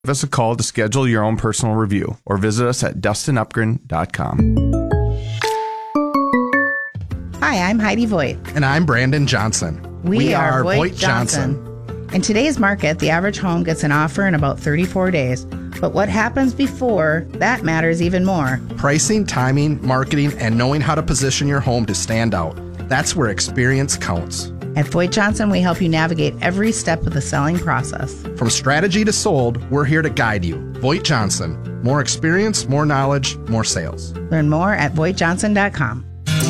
Give us a call to schedule your own personal review or visit us at DustinUpgren.com. Hi, I'm Heidi Voigt. And I'm Brandon Johnson. We are Voigt Johnson. In today's market, the average home gets an offer in about 34 days. But what happens before, that matters even more. Pricing, timing, marketing, and knowing how to position your home to stand out. That's where experience counts. At Voigt Johnson, we help you navigate every step of the selling process. From strategy to sold, we're here to guide you. Voigt Johnson. More experience, more knowledge, more sales. Learn more at VoigtJohnson.com.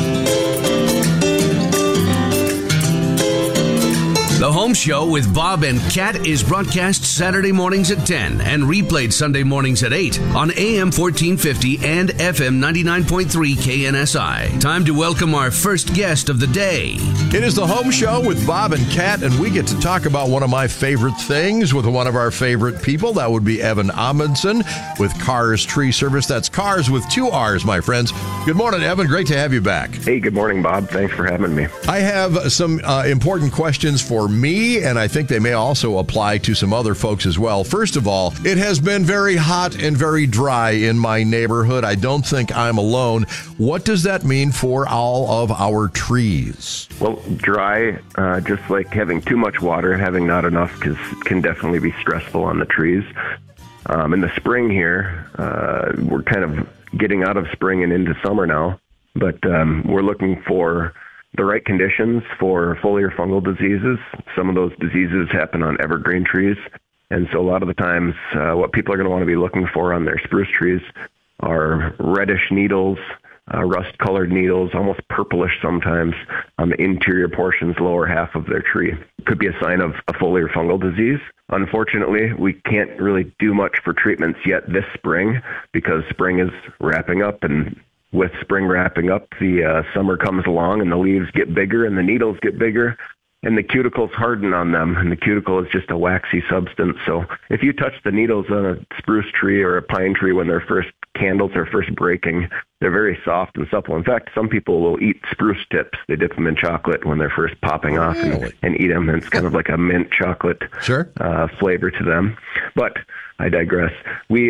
The Home Show with Bob and Kat is broadcast Saturday mornings at 10 and replayed Sunday mornings at 8 on AM 1450 and FM 99.3 KNSI. Time to welcome our first guest of the day. It is The Home Show with Bob and Kat, and we get to talk about one of my favorite things with one of our favorite people. That would be Evan Amundsen with Cars Tree Service. That's Cars with 2 R's, my friends. Good morning, Evan. Great to have you back. Hey, good morning, Bob. Thanks for having me. I have some important questions for me, and I think they may also apply to some other folks as well. First of all, it has been very hot and very dry in my neighborhood. I don't think I'm alone. What does that mean for all of our trees? Well, dry, just like having too much water, having not enough can definitely be stressful on the trees. In the spring here, we're kind of getting out of spring and into summer now, but we're looking for the right conditions for foliar fungal diseases. Some of those diseases happen on evergreen trees. And so a lot of the times, what people are going to want to be looking for on their spruce trees are reddish needles, rust-colored needles, almost purplish sometimes on the interior portions, lower half of their tree. It could be a sign of a foliar fungal disease. Unfortunately, we can't really do much for treatments yet this spring because spring is wrapping up, and with spring wrapping up, the summer comes along and the leaves get bigger and the needles get bigger and the cuticles harden on them. And the cuticle is just a waxy substance. So if you touch the needles on a spruce tree or a pine tree when their first candles are first breaking, they're very soft and supple. In fact, some people will eat spruce tips. They dip them in chocolate when they're first popping off and eat them. And it's kind of like a mint chocolate flavor to them. But I digress. We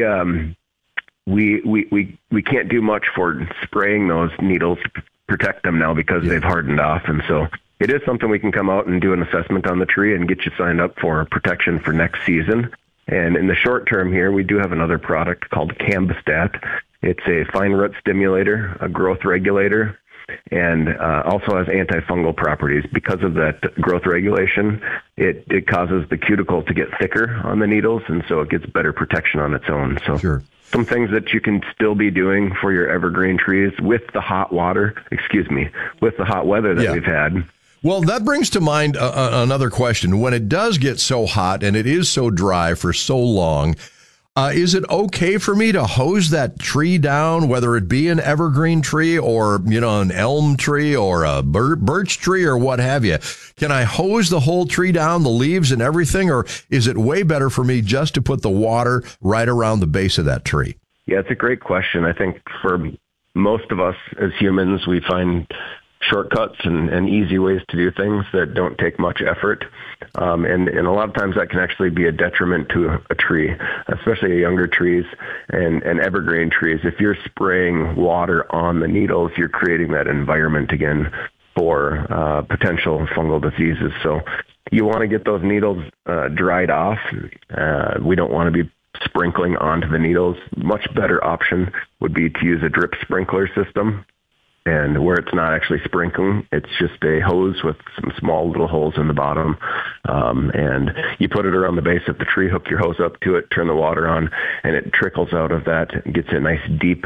can't do much for spraying those needles to protect them now because they've hardened off. And so it is something we can come out and do an assessment on the tree and get you signed up for protection for next season. And in the short term here, we do have another product called Cambistat. It's a fine root stimulator, a growth regulator, and also has antifungal properties. Because of that growth regulation, it causes the cuticle to get thicker on the needles, and so it gets better protection on its own. So some things that you can still be doing for your evergreen trees with the hot weather that we've had. Well, that brings to mind another question. When it does get so hot and it is so dry for so long, is it okay for me to hose that tree down, whether it be an evergreen tree or, an elm tree or a birch tree or what have you? Can I hose the whole tree down, the leaves and everything, or is it way better for me just to put the water right around the base of that tree? Yeah, it's a great question. I think for most of us as humans, we find shortcuts and easy ways to do things that don't take much effort. And a lot of times that can actually be a detriment to a tree, especially younger trees and evergreen trees. If you're spraying water on the needles, you're creating that environment again for potential fungal diseases. So you want to get those needles dried off. We don't want to be sprinkling onto the needles. Much better option would be to use a drip sprinkler system. And where it's not actually sprinkling, it's just a hose with some small little holes in the bottom. And you put it around the base of the tree, hook your hose up to it, turn the water on, and it trickles out of that and gets a nice deep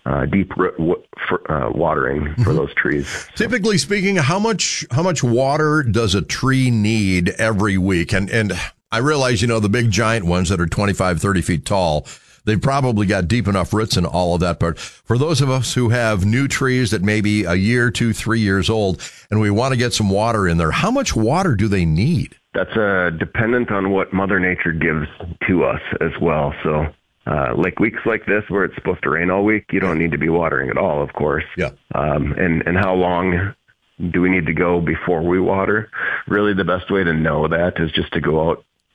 watering for those trees. Typically speaking, how much water does a tree need every week? And I realize, the big giant ones that are 25, 30 feet tall, they've probably got deep enough roots and all of that. But for those of us who have new trees that may be a year, 2, 3 years old, and we want to get some water in there, how much water do they need? That's dependent on what Mother Nature gives to us as well. So like weeks like this where it's supposed to rain all week, you don't need to be watering at all, of course. Yeah. And how long do we need to go before we water? Really, the best way to know that is just to go out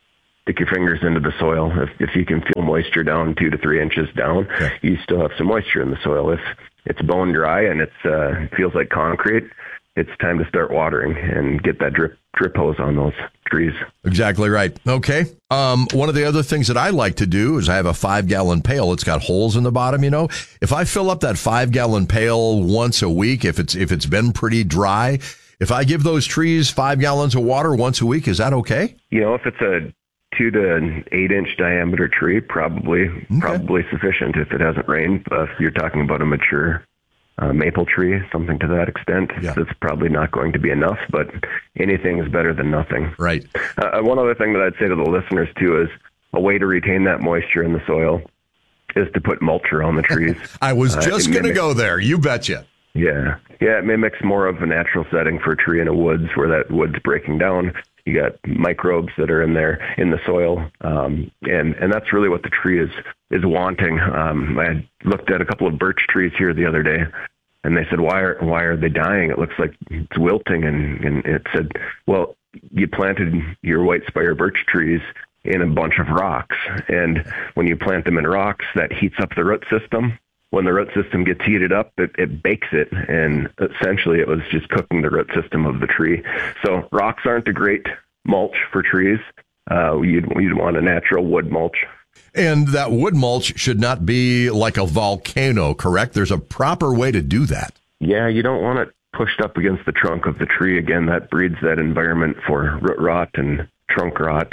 stick your fingers into the soil. If you can feel moisture down 2 to 3 inches down, you still have some moisture in the soil. If it's bone dry and it feels like concrete, it's time to start watering and get that drip hose on those trees. Exactly right. Okay. One of the other things that I like to do is I have a 5-gallon pail. It's got holes in the bottom, If I fill up that 5-gallon pail once a week, if it's been pretty dry, if I give those trees 5 gallons of water once a week, is that okay? If it's a 2 to 8 inch diameter tree, probably sufficient if it hasn't rained. But if you're talking about a mature maple tree, something to that extent, it's probably not going to be enough, but anything is better than nothing. Right. One other thing that I'd say to the listeners too is a way to retain that moisture in the soil is to put mulch around the trees. I was just going to go there. You betcha. Yeah, it mimics more of a natural setting for a tree in a woods where that wood's breaking down. You got microbes that are in there in the soil, and that's really what the tree is wanting. I looked at a couple of birch trees here the other day, and they said, why are they dying? It looks like it's wilting, and it said, well, you planted your white spire birch trees in a bunch of rocks, and when you plant them in rocks, that heats up the root system. When the root system gets heated up, it bakes it, and essentially it was just cooking the root system of the tree. So rocks aren't a great mulch for trees. You'd want a natural wood mulch. And that wood mulch should not be like a volcano, correct? There's a proper way to do that. Yeah, you don't want it pushed up against the trunk of the tree. Again, that breeds that environment for root rot and trunk rot.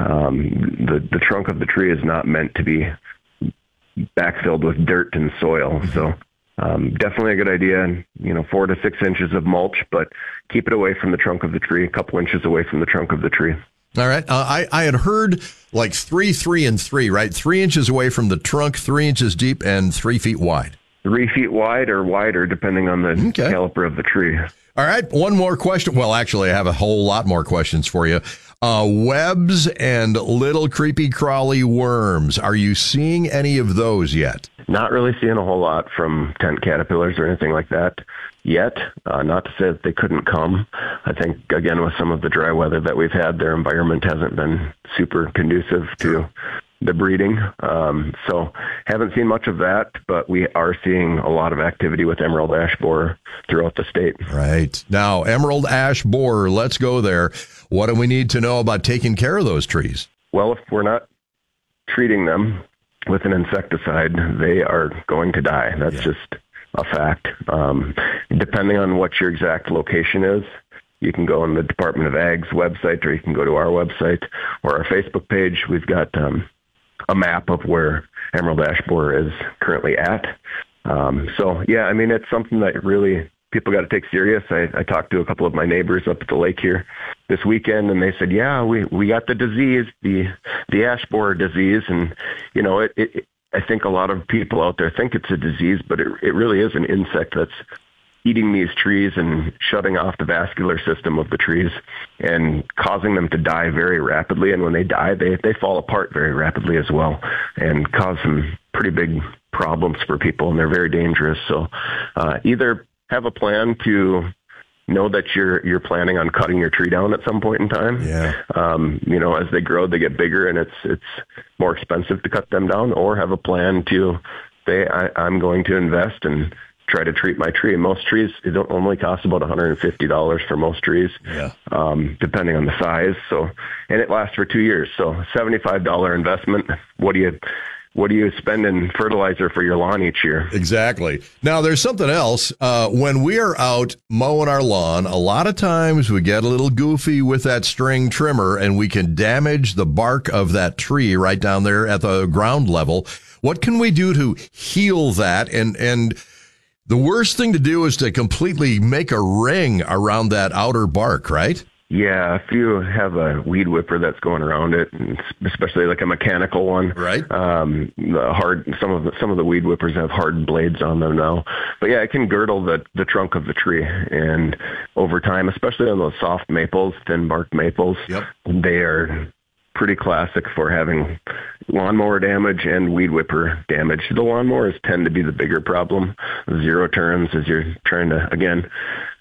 The trunk of the tree is not meant to be backfilled with dirt and soil. So definitely a good idea, 4 to 6 inches of mulch, but keep it away from the trunk of the tree, a couple inches away from the trunk of the tree. All right. I had heard like 3, 3, and 3, right? 3 inches away from the trunk, 3 inches deep, and 3 feet wide. 3 feet wide or wider, depending on the caliper of the tree. All right. One more question. Well, actually, I have a whole lot more questions for you. Webs and little creepy crawly worms. Are you seeing any of those yet? Not really seeing a whole lot from tent caterpillars or anything like that yet. Not to say that they couldn't come. I think, again, with some of the dry weather that we've had, their environment hasn't been super conducive to the breeding. So haven't seen much of that, but we are seeing a lot of activity with emerald ash borer throughout the state. Right. Now, emerald ash borer, let's go there. What do we need to know about taking care of those trees? Well, if we're not treating them with an insecticide, they are going to die. That's just a fact. Depending on what your exact location is, you can go on the Department of Ag's website, or you can go to our website or our Facebook page. We've got a map of where emerald ash borer is currently at. It's something that really people got to take serious. I talked to a couple of my neighbors up at the lake here this weekend, and they said, we got the disease, the ash borer disease. And, I think a lot of people out there think it's a disease, but it really is an insect that's eating these trees and shutting off the vascular system of the trees and causing them to die very rapidly. And when they die, they fall apart very rapidly as well and cause some pretty big problems for people, and they're very dangerous. So either have a plan to know that you're planning on cutting your tree down at some point in time. Yeah. As they grow, they get bigger, and it's more expensive to cut them down, or have a plan to say, I'm going to invest and try to treat my tree. Most trees, it only costs about $150 for most trees, depending on the size. So, and it lasts for 2 years. So $75 investment. What do you spend in fertilizer for your lawn each year? Exactly. Now, there's something else. When we are out mowing our lawn, a lot of times we get a little goofy with that string trimmer, and we can damage the bark of that tree right down there at the ground level. What can we do to heal that? And the worst thing to do is to completely make a ring around that outer bark, right? Yeah, if you have a weed whipper that's going around it, and especially like a mechanical one, right? Some of the weed whippers have hard blades on them now, but yeah, it can girdle the trunk of the tree, and over time, especially on those soft maples, thin bark maples, they are pretty classic for having lawnmower damage and weed whipper damage. The lawnmowers tend to be the bigger problem. Zero turns as you're trying to, again,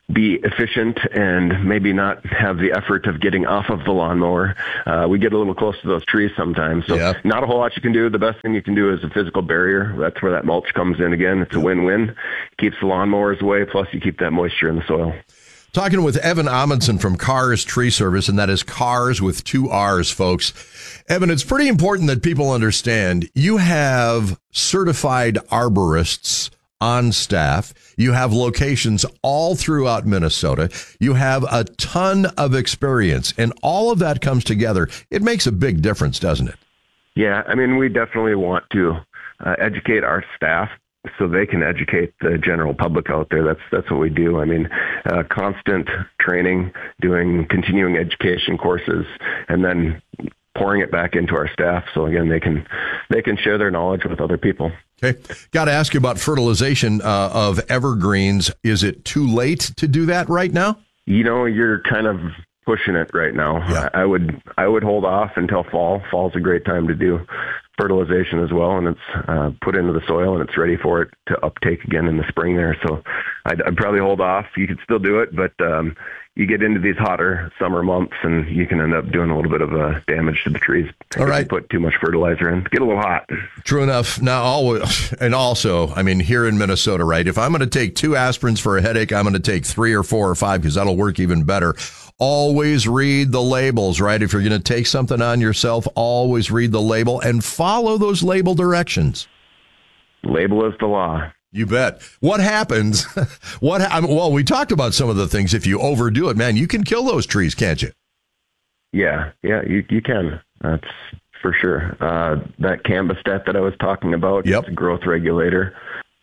be efficient and maybe not have the effort of getting off of the lawnmower. We get a little close to those trees sometimes. So not a whole lot you can do. The best thing you can do is a physical barrier. That's where that mulch comes in again. It's a win-win. Keeps the lawnmowers away, plus you keep that moisture in the soil. Talking with Evan Amundsen from Cars Tree Service, and that is Cars with 2 R's, folks. Evan, it's pretty important that people understand you have certified arborists on staff. You have locations all throughout Minnesota. You have a ton of experience, and all of that comes together. It makes a big difference, doesn't it? Yeah, I mean, we definitely want to educate our staff so they can educate the general public out there. That's what we do. I mean, constant training, doing continuing education courses, and then pouring it back into our staff. So again, they can share their knowledge with other people. Okay. Got to ask you about fertilization of evergreens. Is it too late to do that right now? You know, you're kind of pushing it right now. Yeah. I would hold off until fall. Fall's a great time to do fertilization as well, and it's put into the soil and it's ready for it to uptake again in the spring there. So I'd probably hold off. You could still do it, but you get into these hotter summer months and you can end up doing a little bit of damage to the trees. All right. If you put too much fertilizer in. Get a little hot. True enough. Now, also, I mean, here in Minnesota, right, if I'm going to take 2 aspirins for a headache, I'm going to take 3 or 4 or 5 because that'll work even better. Always read the labels, right? If you're going to take something on yourself, always read the label and follow those label directions. Label is the law. You bet. What happens? Well, we talked about some of the things. If you overdo it, man, you can kill those trees, can't you? Yeah, you can. That's for sure. That Cambistat that I was talking about, It's a growth regulator.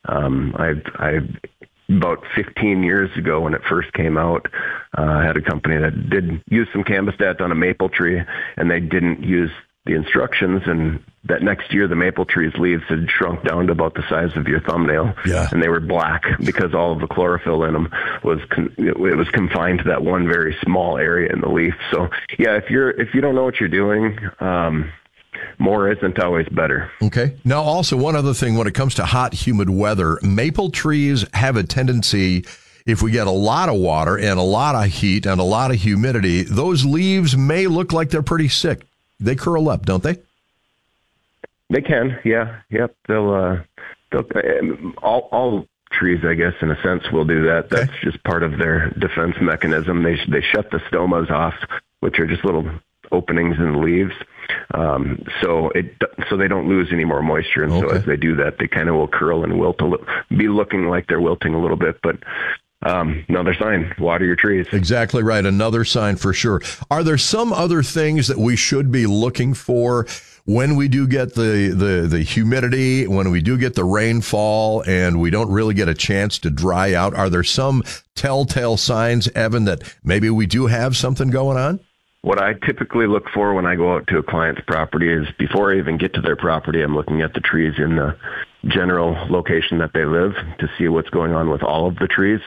I about 15 years ago when it first came out, I had a company that did use some Cambistat on a maple tree, and they didn't use the instructions, and that next year the maple tree's leaves had shrunk down to about the size of your thumbnail, and they were black because all of the chlorophyll in them was confined to that one very small area in the leaf. So yeah, if you don't know what you're doing, more isn't always better. Okay. Now, also one other thing, when it comes to hot, humid weather, maple trees have a tendency, if we get a lot of water and a lot of heat and a lot of humidity, those leaves may look like they're pretty sick. They curl up, don't they? They can, yeah. Yep. They'll all trees, I guess, in a sense, will do that. That's just part of their defense mechanism. They shut the stomas off, which are just little openings in the leaves. So they don't lose any more moisture. And so as they do that, they kind of will curl and wilt be looking like they're wilting a little bit, but another sign, water your trees. Exactly right. Another sign for sure. Are there some other things that we should be looking for when we do get the humidity, when we do get the rainfall and we don't really get a chance to dry out? Are there some telltale signs, Evan, that maybe we do have something going on? What I typically look for when I go out to a client's property is before I even get to their property, I'm looking at the trees in the general location that they live to see what's going on with all of the trees.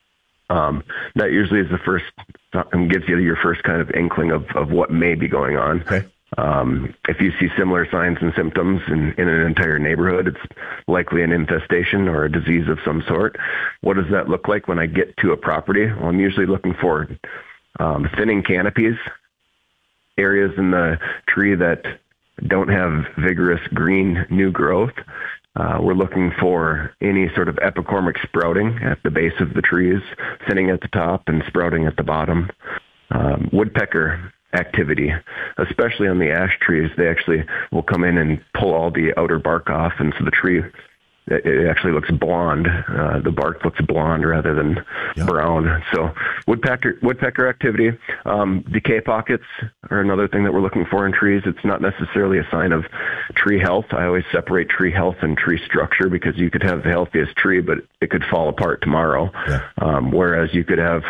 That usually is the first, gives you your first kind of inkling of what may be going on. Okay. If you see similar signs and symptoms in an entire neighborhood, it's likely an infestation or a disease of some sort. What does that look like when I get to a property? Well, I'm usually looking for thinning canopies, areas in the tree that don't have vigorous green new growth. We're looking for any sort of epicormic sprouting at the base of the trees, thinning at the top and sprouting at the bottom. Woodpecker activity, especially on the ash trees, they actually will come in and pull all the outer bark off, and so the tree, it actually looks blonde. The bark looks blonde rather than brown. So woodpecker activity. Decay pockets are another thing that we're looking for in trees. It's not necessarily a sign of tree health. I always separate tree health and tree structure, because you could have the healthiest tree, but it could fall apart tomorrow. Whereas you could have,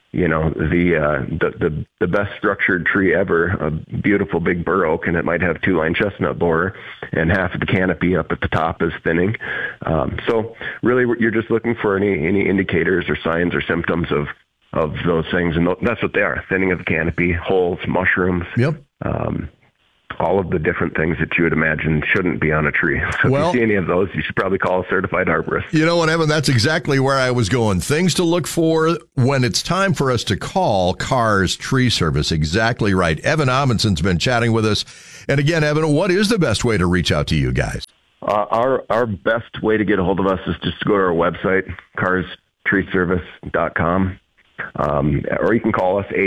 the best structured tree ever, a beautiful big bur oak, and it might have 2-line chestnut borer, and half of the canopy up at the top is thinning. So really, you're just looking for any indicators or signs or symptoms of those things, and that's what they are: thinning of the canopy, holes, mushrooms. all of the different things that you would imagine shouldn't be on a tree. So if you see any of those, you should probably call a certified arborist. You know what, Evan? That's exactly where I was going. Things to look for when it's time for us to call Carr's Tree Service. Exactly right. Evan Amundsen's been chatting with us. And again, Evan, what is the best way to reach out to you guys? Our best way to get a hold of us is just to go to our website, carstreeservice.com. Or you can call us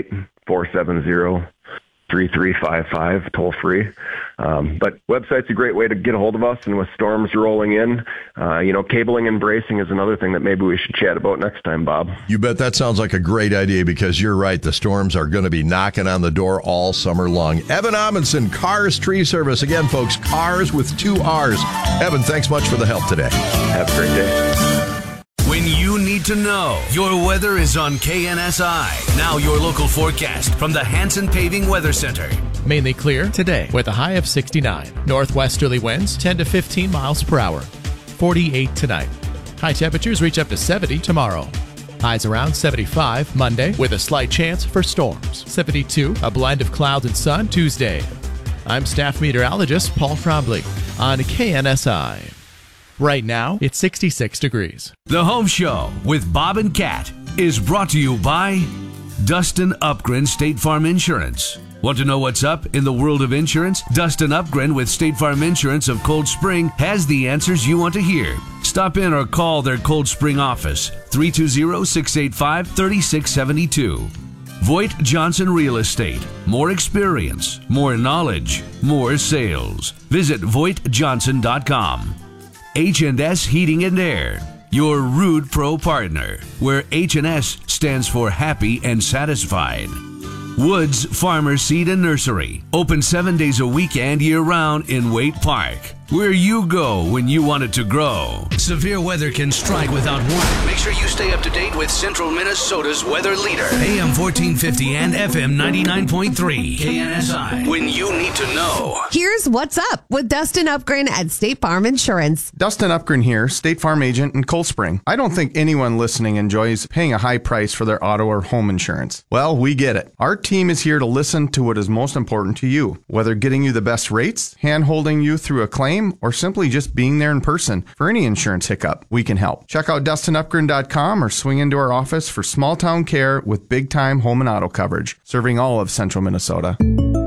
888-470-3355, toll free. But website's a great way to get a hold of us. And with storms rolling in, cabling and bracing is another thing that maybe we should chat about next time, Bob. You bet. That sounds like a great idea, because you're right. The storms are going to be knocking on the door all summer long. Evan Amundsen, Carr's Tree Service. Again, folks, Carr's with 2 R's. Evan, thanks much for the help today. Have a great day. When you need to know, your weather is on KNSI. Now your local forecast from the Hanson Paving Weather Center. Mainly clear today with a high of 69. Northwesterly winds 10 to 15 miles per hour. 48 tonight. High temperatures reach up to 70 tomorrow. Highs around 75 Monday with a slight chance for storms. 72, a blend of clouds and sun Tuesday. I'm staff meteorologist Paul Trombley on KNSI. Right now, it's 66 degrees. The Home Show with Bob and Kat is brought to you by Dustin Upgren State Farm Insurance. Want to know what's up in the world of insurance? Dustin Upgren with State Farm Insurance of Cold Spring has the answers you want to hear. Stop in or call their Cold Spring office, 320-685-3672. Voigt Johnson Real Estate. More experience, more knowledge, more sales. Visit VoigtJohnson.com. H&S Heating and Air, your Rude Pro partner, where H&S stands for happy and satisfied. Woods Farmer Seed and Nursery, open 7 days a week and year-round in Waite Park, where you go when you want it to grow. Severe weather can strike without warning. Make sure you stay up to date with Central Minnesota's weather leader. AM 1450 and FM 99.3. KNSI. When you need to know. Here's what's up with Dustin Upgren at State Farm Insurance. Dustin Upgren here, State Farm agent in Cold Spring. I don't think anyone listening enjoys paying a high price for their auto or home insurance. Well, we get it. Our team is here to listen to what is most important to you, whether getting you the best rates, hand-holding you through a claim, or simply just being there in person for any insurance hiccup. We can help. Check out DustinUpgren.com or swing into our office for small town care with big time home and auto coverage, serving all of central Minnesota.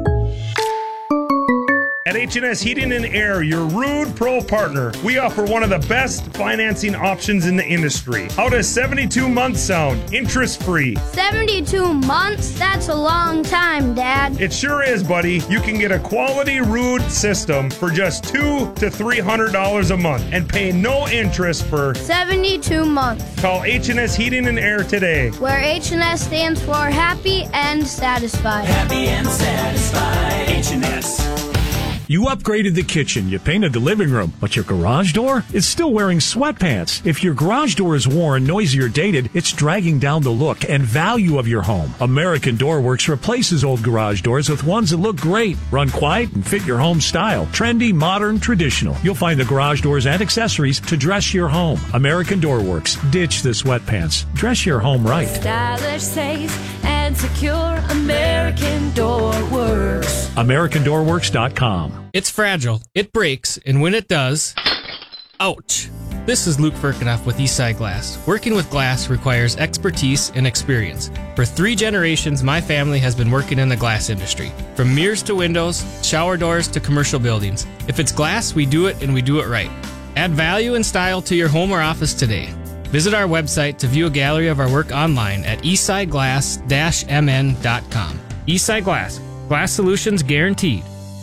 At H&S Heating and Air, your Rude Pro partner, we offer one of the best financing options in the industry. How does 72 months sound? Interest-free. 72 months? That's a long time, Dad. It sure is, buddy. You can get a quality Rude system for just $200 to $300 a month and pay no interest for 72 months. Call H&S Heating and Air today. Where H&S stands for happy and satisfied. Happy and satisfied. H&S. You upgraded the kitchen, you painted the living room, but your garage door is still wearing sweatpants. If your garage door is worn, noisy, or dated, it's dragging down the look and value of your home. American Door Works replaces old garage doors with ones that look great, run quiet, and fit your home style. Trendy, modern, traditional. You'll find the garage doors and accessories to dress your home. American Door Works. Ditch the sweatpants. Dress your home right. Stylish, safe, and secure. American Door Works. AmericanDoorWorks.com. It's fragile, it breaks, and when it does, ouch. This is Luke Firkinoff with Eastside Glass. Working with glass requires expertise and experience. For 3 generations, my family has been working in the glass industry. From mirrors to windows, shower doors to commercial buildings. If it's glass, we do it and we do it right. Add value and style to your home or office today. Visit our website to view a gallery of our work online at eastsideglass-mn.com. Eastside Glass. Glass solutions guaranteed.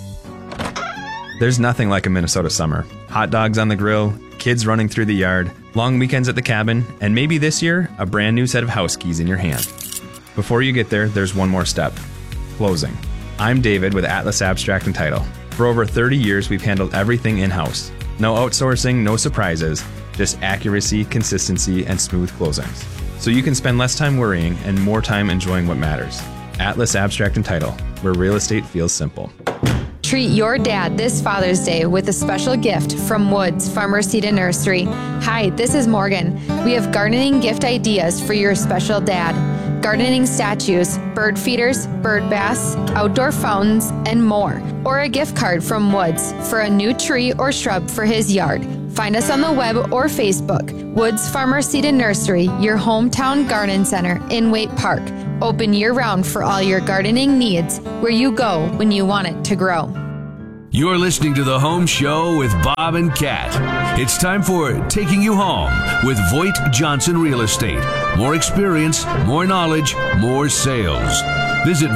There's nothing like a Minnesota summer. Hot dogs on the grill, kids running through the yard, long weekends at the cabin, and maybe this year, a brand new set of house keys in your hand. Before you get there, there's one more step. Closing. I'm David with Atlas Abstract and Title. For over 30 years, we've handled everything in-house. No outsourcing, no surprises, just accuracy, consistency, and smooth closings. So you can spend less time worrying and more time enjoying what matters. Atlas Abstract and Title, where real estate feels simple. Treat your dad this Father's Day with a special gift from Woods Farmer Seed and Nursery. Hi, this is Morgan. We have gardening gift ideas for your special dad. gardening statues, bird feeders, bird baths, outdoor fountains, and more. Or a gift card from Woods for a new tree or shrub for his yard. Find us on the web or Facebook. Woods Farmer Seed and Nursery, your hometown garden center in Waite Park. Open year-round for all your gardening needs, where you go when you want it to grow. You're listening to The Home Show with Bob and Kat. It's time for Taking You Home with Voight Johnson Real Estate. More experience, more knowledge, more sales. Visit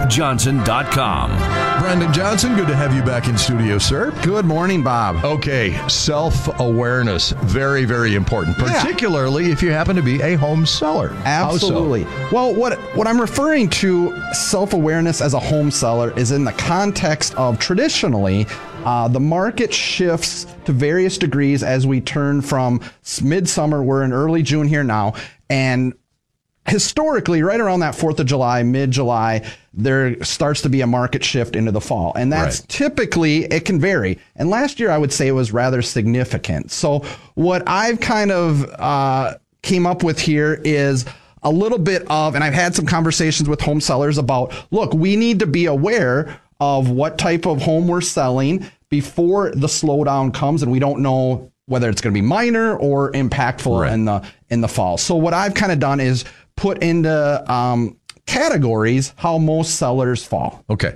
VoightJohnson.com. Brendan Johnson, good to have you back in studio, sir. Good morning, Bob. Okay, self-awareness, very, very important, particularly if you happen to be a home seller. Absolutely. Well, what I'm referring to self-awareness as a home seller is in the context of traditionally, the market shifts to various degrees as we turn from midsummer. We're in early June here now, and historically, right around that 4th of July, mid-July, there starts to be a market shift into the fall. And that's typically, it can vary. And last year, I would say it was rather significant. So what I've kind of came up with here is a little bit of, and I've had some conversations with home sellers about, look, we need to be aware of what type of home we're selling before the slowdown comes, and we don't know whether it's going to be minor or impactful in the fall. So what I've kind of done is put into categories how most sellers fall. Okay.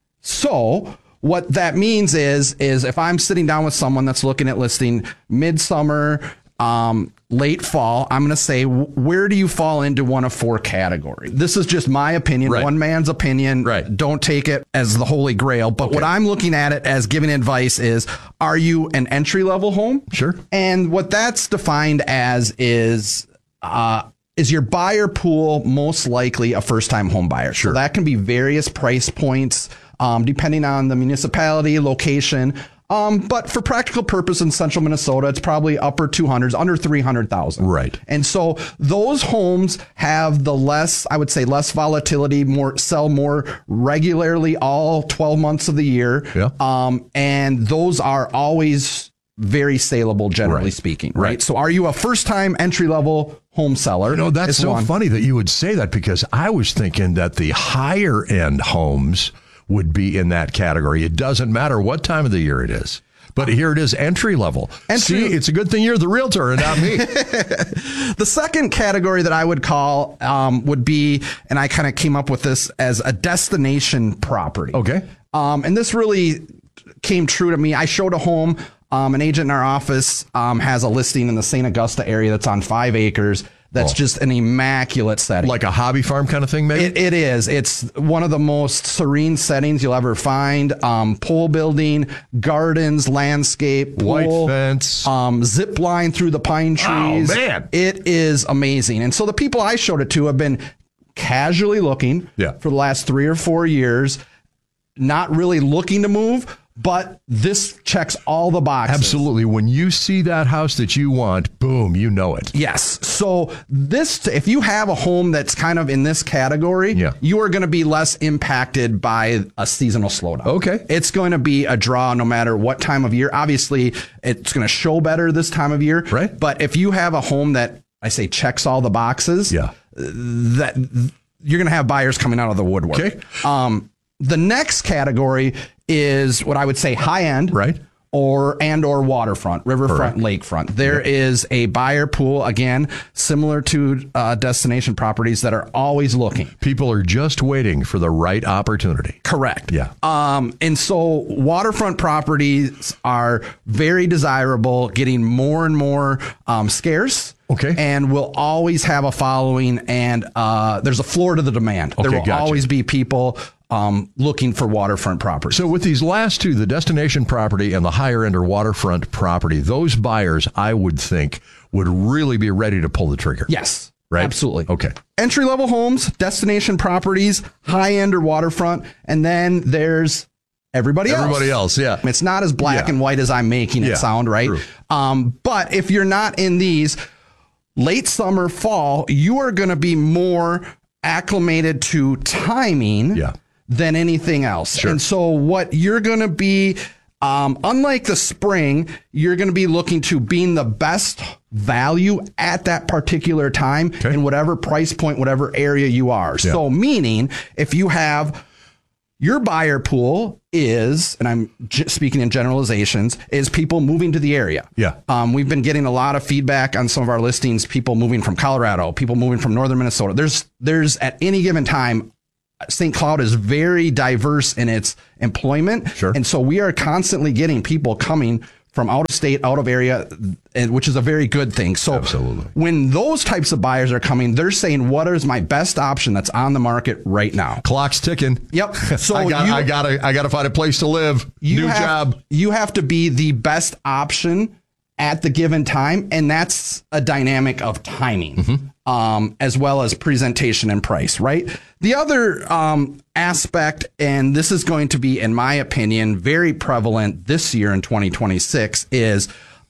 So what that means is if I'm sitting down with someone that's looking at listing midsummer, late fall, I'm going to say, where do you fall into one of four categories? This is just my opinion, one man's opinion. Don't take it as the holy grail. But what I'm looking at it as giving advice is, are you an entry-level home? Sure. And what that's defined as is your buyer pool most likely a first-time home buyer? Sure. So that can be various price points, depending on the municipality, location. But for practical purpose in central Minnesota, it's probably upper 200s, under 300,000. Right. And so those homes have the less, I would say, less volatility, sell more regularly all 12 months of the year. Yeah. And those are always very saleable, generally speaking. Right. So are you a first-time entry-level home seller? You know, that's so funny that you would say that, because I was thinking that the higher-end homes would be in that category. It doesn't matter what time of the year it is. But here it is, entry level. See, it's a good thing you're the realtor and not me. The second category that I would call would be, and I kind of came up with this as a destination property. Okay. And this really came true to me. I showed a home. An agent in our office has a listing in the St. Augusta area that's on 5 acres. That's just an immaculate setting. Like a hobby farm kind of thing, maybe? It is. It's one of the most serene settings you'll ever find. Pole building, gardens, landscape, pool, white fence, zip line through the pine trees. Oh, man. It is amazing. And so the people I showed it to have been casually looking for the last 3 or 4 years, not really looking to move. But this checks all the boxes. Absolutely. When you see that house that you want, boom, you know it. Yes. So if you have a home that's kind of in this category, you are going to be less impacted by a seasonal slowdown. Okay. It's going to be a draw no matter what time of year. Obviously, it's going to show better this time of year. Right. But if you have a home that, I say, checks all the boxes, that you're going to have buyers coming out of the woodwork. Okay. The next category is what I would say high end, or waterfront, riverfront, lakefront. There is a buyer pool, again, similar to destination properties, that are always looking. People are just waiting for the right opportunity. Correct. Yeah. And so waterfront properties are very desirable, getting more and more scarce. Okay. And will always have a following, and there's a floor to the demand. Okay, there will always be people looking for waterfront property. So with these last two, the destination property and the higher end or waterfront property, those buyers, I would think, would really be ready to pull the trigger. Yes. Right? Absolutely. Okay. Entry-level homes, destination properties, high end or waterfront, and then there's everybody else. Yeah. It's not as black and white as I'm making it sound, right? True. But if you're not in these, late summer, fall, you are going to be more acclimated to timing than anything else. Sure. And so what you're going to be Unlike the spring, you're going to be looking to being the best value at that particular time in whatever price point, whatever area you are. Yeah. So meaning if you have your buyer pool is, and I'm speaking in generalizations, is people moving to the area. Yeah. We've been getting a lot of feedback on some of our listings, people moving from Colorado, people moving from northern Minnesota. There's at any given time, St. Cloud is very diverse in its employment. Sure. And so we are constantly getting people coming from out of state, out of area, which is a very good thing. So absolutely, when those types of buyers are coming, they're saying, what is my best option that's on the market right now? Clock's ticking. Yep. So I gotta find a place to live. New job. You have to be the best option at the given time. And that's a dynamic of timing, as well as presentation and price, right? The other aspect, and this is going to be, in my opinion, very prevalent this year in 2026, is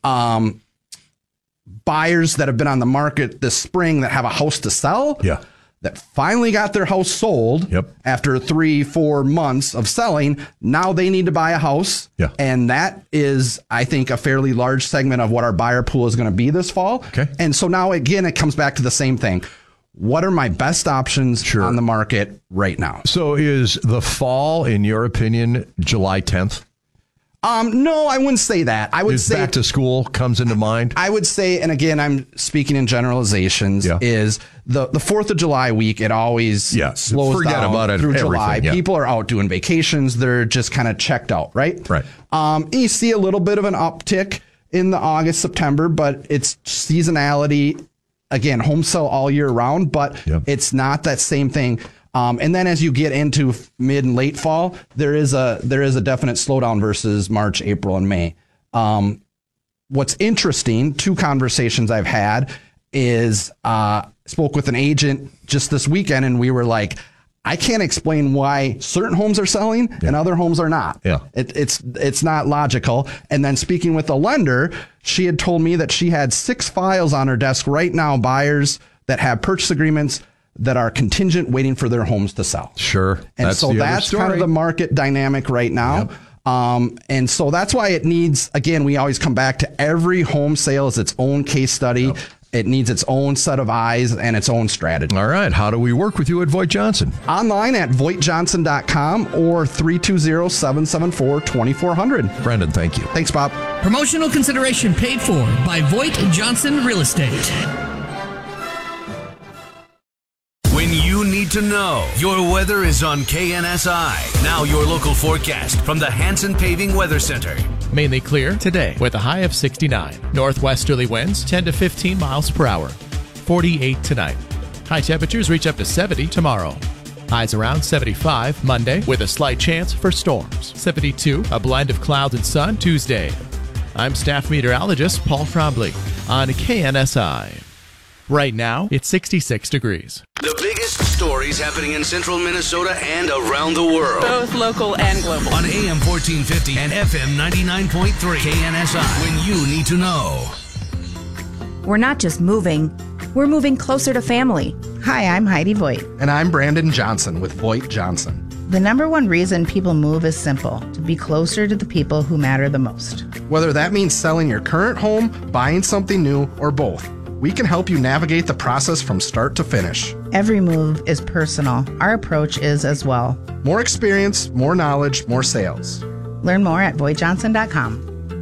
buyers that have been on the market this spring that have a house to sell. Yeah. That finally got their house sold after 3-4 months of selling. Now they need to buy a house. Yeah. And that is, I think, a fairly large segment of what our buyer pool is going to be this fall. Okay. And so now, again, it comes back to the same thing. What are my best options on the market right now? So is the fall, in your opinion, July 10th? No, I wouldn't say that. I would say back to school comes into mind. I would say, and again, I'm speaking in generalizations, is the 4th of July week, it always slows Forget down about it, through everything, July. People are out doing vacations. They're just kind of checked out, right? Right. You see a little bit of an uptick in the August, September, but it's seasonality. Again, home sell all year round, but it's not that same thing. And then as you get into mid and late fall, there is a definite slowdown versus March, April, and May. What's interesting, 2 conversations I've had is spoke with an agent just this weekend, and we were like, I can't explain why certain homes are selling and other homes are not. Yeah. It's not logical. And then speaking with a lender, she had told me that she had 6 files on her desk right now, buyers that have purchase agreements that are contingent waiting for their homes to sell. Sure. And so that's kind of the market dynamic right now. And so that's why it needs, again, we always come back to every home sale is its own case study. It needs its own set of eyes and its own strategy. All right. How do we work with you at Voigt Johnson? Online at VoigtJohnson.com or 320-774-2400. Brandon, thank you. Thanks, Bob. Promotional consideration paid for by Voigt Johnson Real Estate. When you need to know, your weather is on KNSI. Now your local forecast from the Hanson Paving Weather Center. Mainly clear today with a high of 69. Northwesterly winds 10 to 15 miles per hour. 48 tonight. High temperatures reach up to 70 tomorrow. Highs around 75 Monday with a slight chance for storms. 72, a blend of clouds and sun Tuesday. I'm staff meteorologist Paul Trombley on KNSI. Right now, it's 66 degrees. The biggest stories happening in central Minnesota and around the world. Both local and global. On AM 1450 and FM 99.3 KNSI. When you need to know. We're not just moving, we're moving closer to family. Hi, I'm Heidi Voigt. And I'm Brandon Johnson with Voigt Johnson. The number one reason people move is simple: to be closer to the people who matter the most. Whether that means selling your current home, buying something new, or both, we can help you navigate the process from start to finish. Every move is personal. Our approach is as well. More experience, more knowledge, more sales. Learn more at VoigtJohnson.com.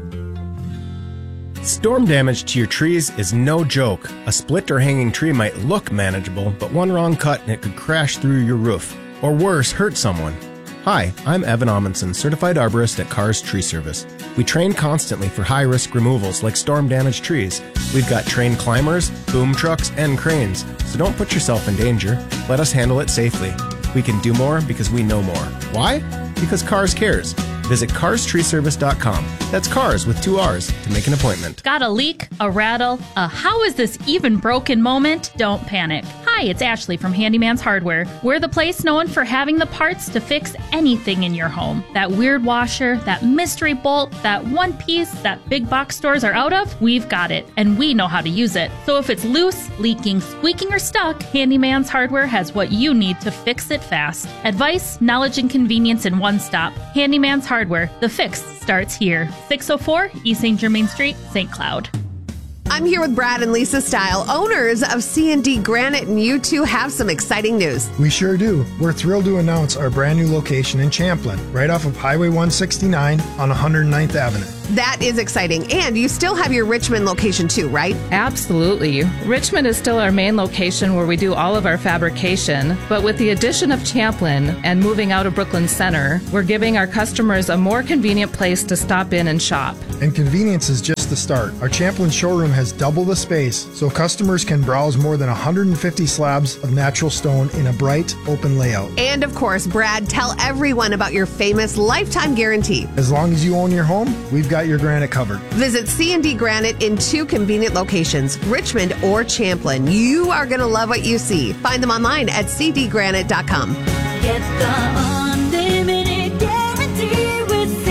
Storm damage to your trees is no joke. A split or hanging tree might look manageable, but one wrong cut and it could crash through your roof. Or worse, hurt someone. Hi, I'm Evan Amundsen, certified arborist at Carr's Tree Service. We train constantly for high-risk removals like storm-damaged trees. We've got trained climbers, boom trucks, and cranes, so don't put yourself in danger. Let us handle it safely. We can do more because we know more. Why? Because Carr's cares. Visit carstreeservice.com. That's Cars with 2 R's to make an appointment. Got a leak, a rattle, a how is this even broken moment? Don't panic. Hi, it's Ashley from Handyman's Hardware. We're the place known for having the parts to fix anything in your home. That weird washer, that mystery bolt, that one piece that big box stores are out of, we've got it, and we know how to use it. So if it's loose, leaking, squeaking, or stuck, Handyman's Hardware has what you need to fix it fast. Advice, knowledge, and convenience in one stop. Handyman's Hardware. The fix starts here. 604 East St. Germain Street, St. Cloud. I'm here with Brad and Lisa Style, owners of C&D Granite, and you two have some exciting news. We sure do. We're thrilled to announce our brand new location in Champlin, right off of Highway 169 on 109th Avenue. That is exciting. And you still have your Richmond location too, right? Absolutely. Richmond is still our main location where we do all of our fabrication, but with the addition of Champlin and moving out of Brooklyn Center, we're giving our customers a more convenient place to stop in and shop. And convenience is just the start. Our Champlin showroom has double the space, so customers can browse more than 150 slabs of natural stone in a bright, open layout. And of course, Brad, tell everyone about your famous lifetime guarantee. As long as you own your home, we've got your granite covered. Visit C&D Granite in 2 convenient locations, Richmond or Champlin. You are going to love what you see. Find them online at cdgranite.com. Get the unlimited guarantee with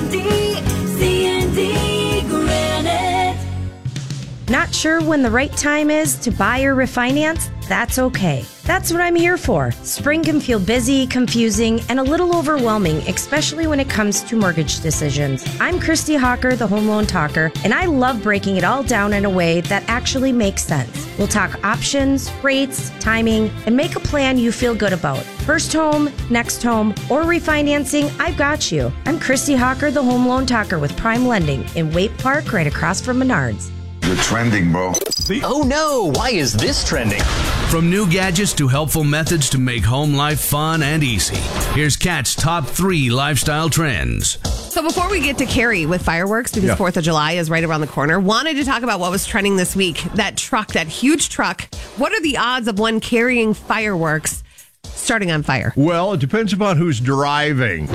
C&D Granite. Not sure when the right time is to buy or refinance? That's okay. That's what I'm here for. Spring can feel busy, confusing, and a little overwhelming, especially when it comes to mortgage decisions. I'm Christy Hawker, the Home Loan Talker, and I love breaking it all down in a way that actually makes sense. We'll talk options, rates, timing, and make a plan you feel good about. First home, next home, or refinancing, I've got you. I'm Christy Hawker, the Home Loan Talker with Prime Lending in Waite Park, right across from Menards. You're trending, bro. Oh no, why is this trending? From new gadgets to helpful methods to make home life fun and easy. Here's Kat's top 3 lifestyle trends. So before we get to Carrie with fireworks, because 4th of July is right around the corner, wanted to talk about what was trending this week. That truck, that huge truck. What are the odds of one carrying fireworks starting on fire? Well, it depends upon who's driving.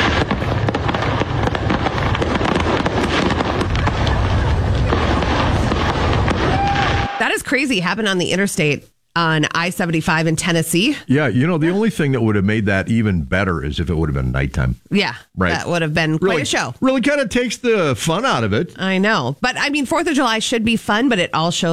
That is crazy. Happened on the interstate on I-75 in Tennessee. Yeah, the only thing that would have made that even better is if it would have been nighttime. Yeah, right. That would have been quite a show. Really kind of takes the fun out of it. I know. But, 4th of July should be fun, but it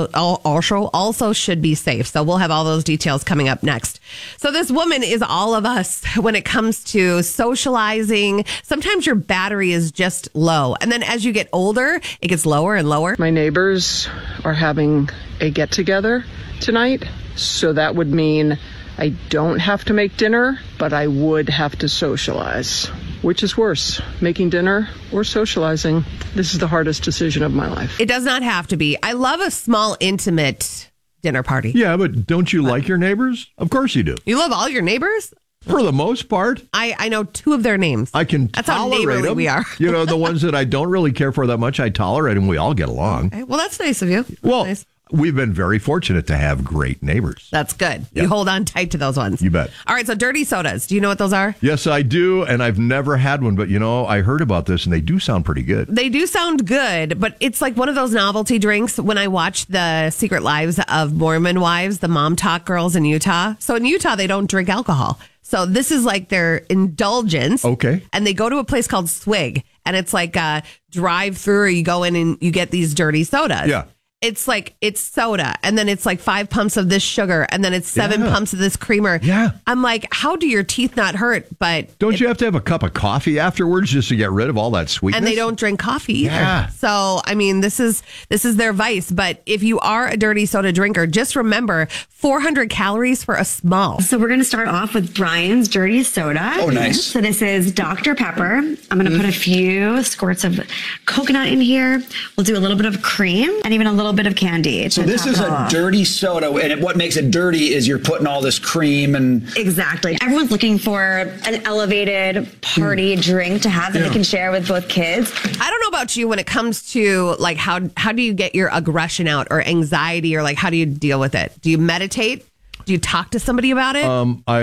also should be safe. So we'll have all those details coming up next. So this woman is all of us when it comes to socializing. Sometimes your battery is just low. And then as you get older, it gets lower and lower. My neighbors are having a get-together tonight, so that would mean I don't have to make dinner, but I would have to socialize. Which is worse, making dinner or socializing? This is the hardest decision of my life. It does not have to be. I love a small, intimate dinner party. Yeah, but don't you like your neighbors? Of course you do. You love all your neighbors? For the most part. I know 2 of their names. I can That's tolerate how neighborly them. we are. The ones that I don't really care for that much, I tolerate them. We all get along. Okay. Well, that's nice of you. Nice. We've been very fortunate to have great neighbors. That's good. Yep. You hold on tight to those ones. You bet. All right, so dirty sodas. Do you know what those are? Yes, I do, and I've never had one, but I heard about this, and they do sound pretty good. They do sound good, but it's like one of those novelty drinks. When I watch the Secret Lives of Mormon Wives, the Mom Talk girls in Utah. So in Utah, they don't drink alcohol. So this is like their indulgence. Okay. And they go to a place called Swig, and it's like a drive-through, or you go in and you get these dirty sodas. Yeah. It's soda, and then it's like 5 pumps of this sugar, and then it's 7 pumps of this creamer. Yeah. I'm like, how do your teeth not hurt? But don't you have to have a cup of coffee afterwards just to get rid of all that sweetness? And they don't drink coffee either. Yeah. So, this is their vice. But if you are a dirty soda drinker, just remember 400 calories for a small. So we're going to start off with Brian's Dirty Soda. Oh, nice. So this is Dr. Pepper. I'm going to put a few squirts of coconut in here. We'll do a little bit of cream and even a little bit of candy. So this is a dirty soda, and what makes it dirty is you're putting all this cream and... Exactly. Everyone's looking for an elevated party drink to have that they can share with both kids. I don't know about you when it comes to how do you get your aggression out or anxiety, or how do you deal with it? Do you meditate? Do you talk to somebody about it?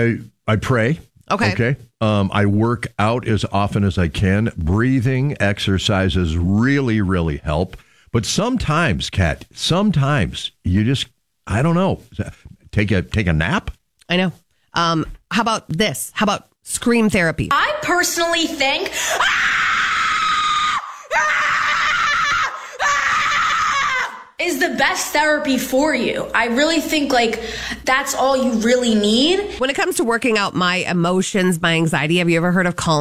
I pray. Okay. I work out as often as I can. Breathing exercises really, really help. But sometimes, Kat, you just, I don't know, take a nap. I know. How about this? How about scream therapy? I personally think is the best therapy for you. I really think that's all you really need. When it comes to working out my emotions, my anxiety, have you ever heard of Calm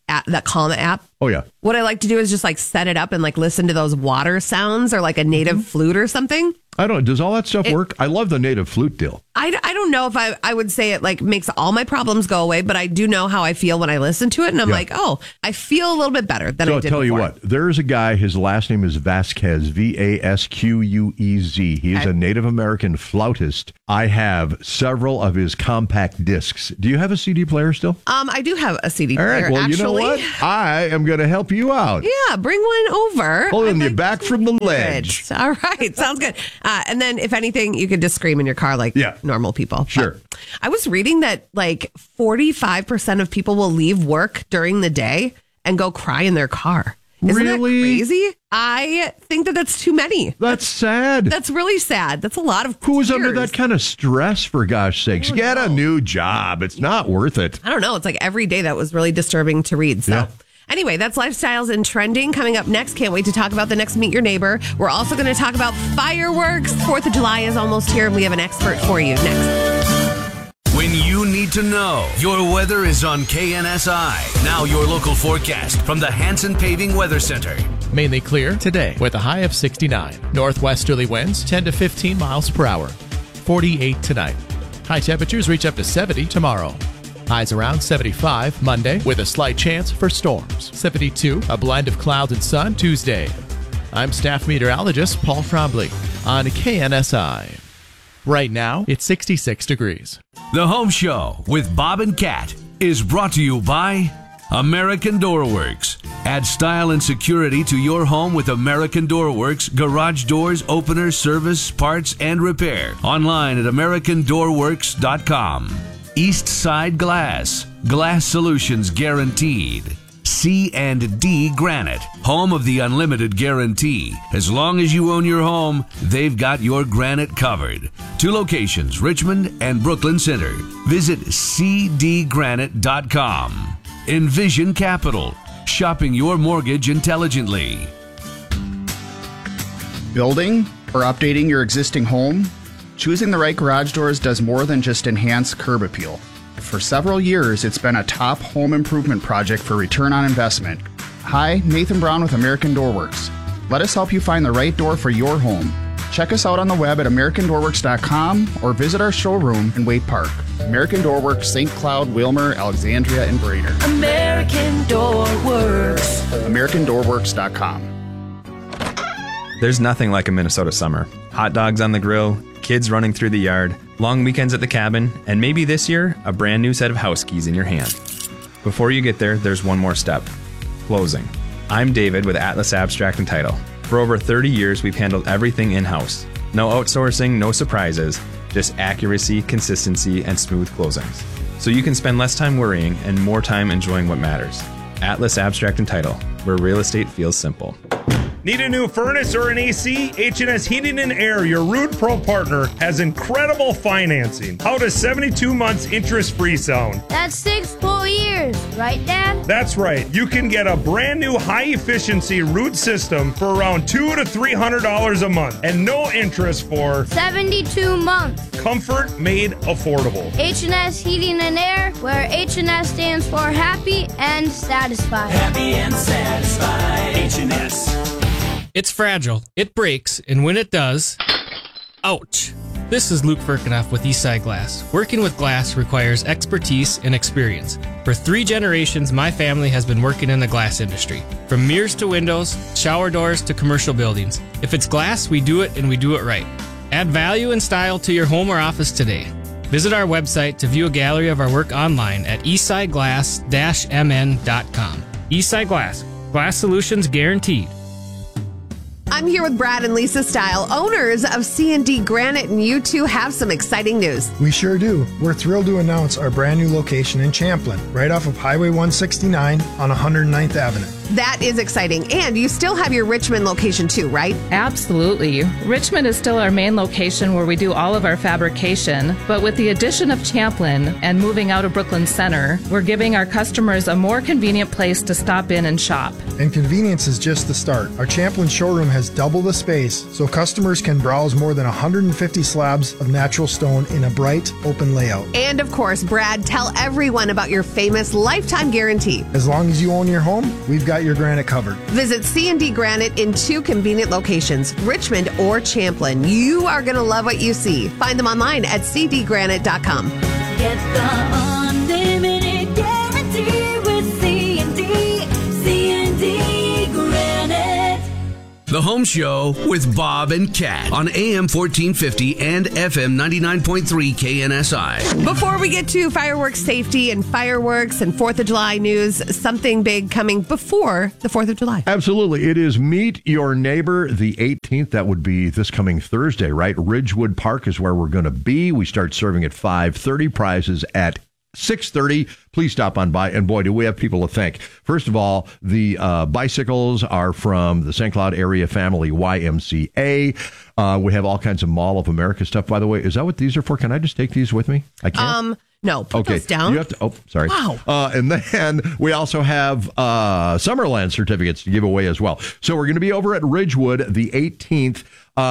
that Calm app. Oh, yeah. What I like to do is just like set it up and like listen to those water sounds or like a native flute or something. Does all that stuff work? I love the native flute deal. I don't know if I would say it like makes all my problems go away, but I do know how I feel when I listen to it. And I'm like, oh, I feel a little bit better than I did So I'll tell you before. what, there's a guy, his last name is Vasquez, Vasquez. He is a Native American flautist. I have several of his compact discs. Do you have a CD player still? I do have a CD All player, right, well, actually. you know what? I am going to help you out. Yeah, bring one over. Pulling you back from the ledge. Good. All right, sounds good. And then if anything, you could just scream in your car like normal people. Sure. But I was reading that like 45% of people will leave work during the day and go cry in their car. Isn't that crazy? I think that that's too many. That's sad. That's really sad. That's a lot of Who's tears. under that kind of stress, for gosh sakes? Get a new job. It's not worth it. I don't know. It's like every day that was really disturbing to read. So anyway, that's Lifestyles and Trending. Coming up next, can't wait to talk about the next Meet Your Neighbor. We're also going to talk about fireworks. 4th of July is almost here, and we have an expert for you next. When you need to know, your weather is on KNSI. Now your local forecast from the Hanson Paving Weather Center. Mainly clear today with a high of 69. Northwesterly winds 10 to 15 miles per hour. 48 tonight. High temperatures reach up to 70 tomorrow. Highs around 75 Monday with a slight chance for storms. 72, a blend of clouds and sun Tuesday. I'm staff meteorologist Paul Frombley on KNSI. Right now, it's 66 degrees. The Home Show with Bob and Kat is brought to you by American Door Works. Add style and security to your home with American Door Works garage doors, openers, service, parts, and repair. Online at AmericanDoorWorks.com. East Side Glass. Glass solutions guaranteed. C&D Granite, home of the unlimited guarantee. As long as you own your home, they've got your granite covered. 2 locations, Richmond and Brooklyn Center. Visit cdgranite.com. Envision Capital, shopping your mortgage intelligently. Building or updating your existing home? Choosing the right garage doors does more than just enhance curb appeal. For several years, it's been a top home improvement project for return on investment. Hi, Nathan Brown with American Door Works. Let us help you find the right door for your home. Check us out on the web at AmericanDoorWorks.com or visit our showroom in Waite Park. American Door Works, St. Cloud, Wilmer, Alexandria, and Brainerd. American Door Works. AmericanDoorWorks.com. There's nothing like a Minnesota summer. Hot dogs on the grill, kids running through the yard, long weekends at the cabin, and maybe this year, a brand new set of house keys in your hand. Before you get there, there's one more step. Closing. I'm David with Atlas Abstract and Title. For over 30 years, we've handled everything in-house. No outsourcing, no surprises, just accuracy, consistency, and smooth closings. So you can spend less time worrying and more time enjoying what matters. Atlas Abstract and Title, where real estate feels simple. Need a new furnace or an AC? H&S Heating and Air, your Rude Pro partner, has incredible financing. How does 72 months interest-free sound? That's 6 full years, right, Dad? That's right. You can get a brand new high-efficiency root system for around $200 to $300 a month and no interest for 72 months. Comfort made affordable. H&S Heating and Air, where H&S stands for happy and satisfied. Happy and satisfied. H&S. It's fragile, it breaks, and when it does, ouch. This is Luke Firkinoff with Eastside Glass. Working with glass requires expertise and experience. For 3 generations, my family has been working in the glass industry. From mirrors to windows, shower doors to commercial buildings. If it's glass, we do it and we do it right. Add value and style to your home or office today. Visit our website to view a gallery of our work online at eastsideglass-mn.com. Eastside Glass. Glass solutions guaranteed. I'm here with Brad and Lisa Style, owners of C&D Granite, and you two have some exciting news. We sure do. We're thrilled to announce our brand new location in Champlin, right off of Highway 169 on 109th Avenue. that is exciting. And you still have your Richmond location too, right? Absolutely. Richmond is still our main location where we do all of our fabrication, but with the addition of Champlin and moving out of Brooklyn Center, we're giving our customers a more convenient place to stop in and shop. And convenience is just the start. Our Champlin showroom has double the space, so customers can browse more than 150 slabs of natural stone in a bright, open layout. And of course, Brad, tell everyone about your famous lifetime guarantee. As long as you own your home, we've got your granite covered. Visit C&D Granite in 2 convenient locations, Richmond or Champlin. You are going to love what you see. Find them online at cdgranite.com. Get the unlimited guarantee with C&D Granite. The Home Show with Bob and Kat on AM 1450 and FM 99.3 KNSI. Before we get to fireworks safety and fireworks and 4th of July news, something big coming before the 4th of July. Absolutely. It is Meet Your Neighbor, the 18th. That would be this coming Thursday, right? Ridgewood Park is where we're going to be. We start serving at 5:30, prizes at 6:30. Please stop on by. And boy, do we have people to thank. First of all, the bicycles are from the St. Cloud Area Family YMCA. We have all kinds of Mall of America stuff, by the way. Is that what these are for? Can I just take these with me? I can't. No, put those down. You have to. Oh, sorry. Wow. And then we also have Summerland certificates to give away as well. So we're going to be over at Ridgewood the 18th.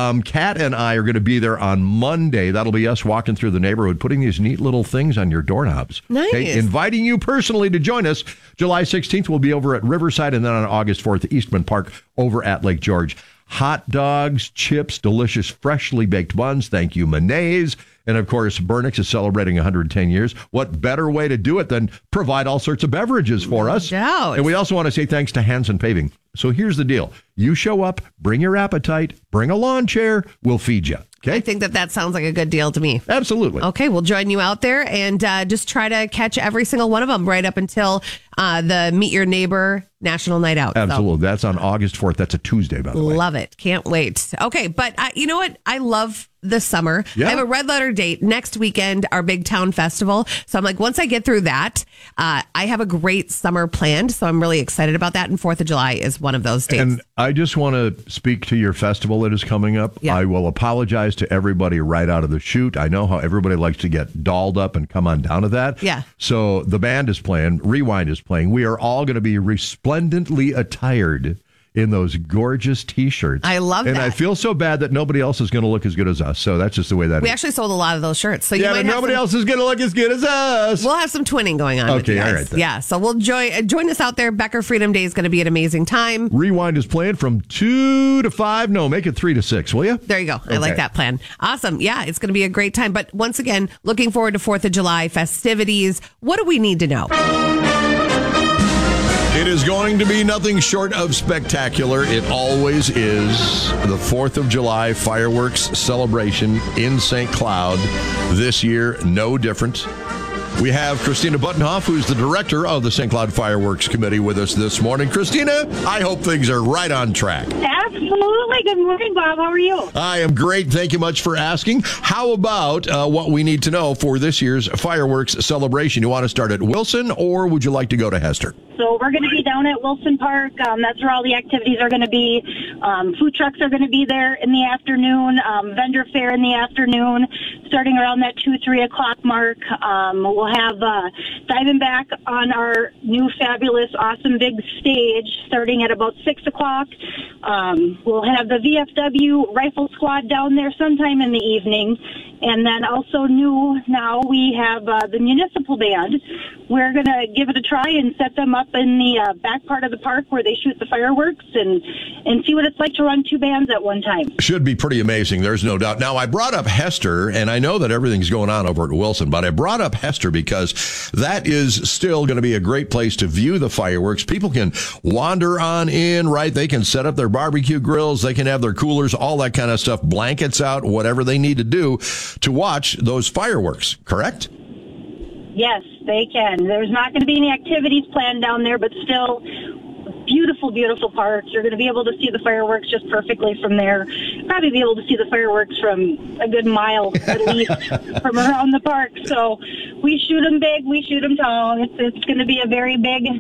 Kat and I are going to be there on Monday. That'll be us walking through the neighborhood, putting these neat little things on your doorknobs. Nice. Okay? Inviting you personally to join us. July 16th, we'll be over at Riverside, and then on August 4th, Eastman Park over at Lake George. Hot dogs, chips, delicious freshly baked buns. Thank you, Mayonnaise. And of course, Burnix is celebrating 110 years. What better way to do it than provide all sorts of beverages for us? No doubt. And we also want to say thanks to Hanson Paving. So here's the deal. You show up, bring your appetite, bring a lawn chair, we'll feed you. Okay? I think that sounds like a good deal to me. Absolutely. Okay, we'll join you out there and just try to catch every single one of them right up until the Meet Your Neighbor National Night Out. Absolutely. So. That's on August 4th. That's a Tuesday, by the way. Love it. Can't wait. Okay, but you know what? I love the summer. Yeah. I have a red letter date next weekend, our Big Town Festival. So I'm like, once I get through that, I have a great summer planned. So I'm really excited about that. And 4th of July is one of those dates. And I just want to speak to your festival that is coming up. Yeah. I will apologize to everybody right out of the chute. I know how everybody likes to get dolled up and come on down to that. Yeah. So the band is playing, Rewind is playing. We are all going to be resplendently attired in those gorgeous T-shirts. I love that. And I feel so bad that nobody else is going to look as good as us. So that's just the way that we is. actually sold a lot of those shirts. So yeah, but nobody else is going to look as good as us. We'll have some twinning going on. with you guys. All right. Then. Yeah, so we'll join us out there. Becker Freedom Day is going to be an amazing time. Rewind is playing from 2 to 5. No, make it 3 to 6, will you? There you go. I like that plan. Awesome. Yeah, it's going to be a great time. But once again, looking forward to 4th of July festivities. What do we need to know? It is going to be nothing short of spectacular. It always is. The 4th of July fireworks celebration in St. Cloud. This year, no different. We have Christina Buttenhoff, who's the director of the St. Cloud Fireworks Committee, with us this morning. Christina, I hope things are right on track. Absolutely. Good morning, Bob. How are you? I am great. Thank you much for asking. How about what we need to know for this year's fireworks celebration? You want to start at Wilson, or would you like to go to Hester? So we're going to be down at Wilson Park. That's where all the activities are going to be. Food trucks are going to be there in the afternoon. Vendor fair in the afternoon, starting around that 2-3 o'clock mark. We'll have Diamondback on our new fabulous, awesome big stage starting at about 6 o'clock. We'll have the VFW Rifle Squad down there sometime in the evening. And then also new now, we have the Municipal Band. We're going to give it a try and set them up in the back part of the park where they shoot the fireworks and see what it's like to run 2 bands at one time. Should be pretty amazing. There's no doubt. Now, I brought up Hester, and I know that everything's going on over at Wilson, but I brought up Hester because that is still going to be a great place to view the fireworks. People can wander on in, right? They can set up their barbecue grills. They can have their coolers, all that kind of stuff, blankets out, whatever they need to do to watch those fireworks, correct? Yes, they can. There's not going to be any activities planned down there, but still beautiful, beautiful parks. You're going to be able to see the fireworks just perfectly from there. Probably be able to see the fireworks from a good mile at least from around the park. So we shoot them big, we shoot them tall. It's going to be a very big